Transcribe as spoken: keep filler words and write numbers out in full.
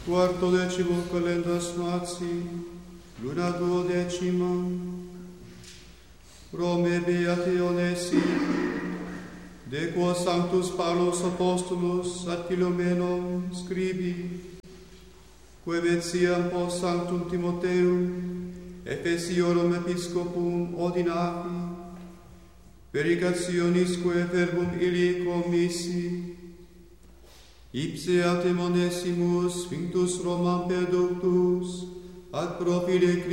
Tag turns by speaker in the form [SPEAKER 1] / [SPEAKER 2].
[SPEAKER 1] Quarto decimo calendas nati, luna duodecima, Rome beati Onesi, de quo Sanctus Paulus Apostolus ad Philomenon scribi, quae vetiam post Sanctum Timotheum, Ephesiorum Episcopum ordinavi, pericationisque verbum illi commissi, ipse atem Onesimus, Vinctus Romam perductus, ad profile